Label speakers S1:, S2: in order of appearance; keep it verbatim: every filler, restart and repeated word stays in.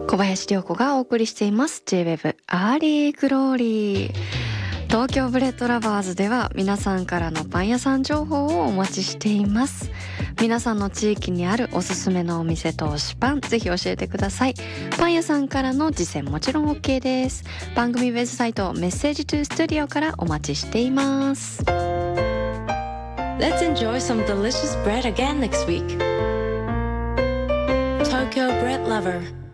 S1: 小林涼子がお送りしています J-ウェブ アーリーグローリー。東京ブレッドラバーズでは皆さんからのパン屋さん情報をお待ちしています。皆さんの地域にあるおすすめのお店と推しパン、ぜひ教えてください。パン屋さんからの実践もちろん OK です。番組ウェブサイトメッセージトゥースタジオからお待ちしています。
S2: Let's enjoy some delicious bread again next week. Tokyo Bread Lover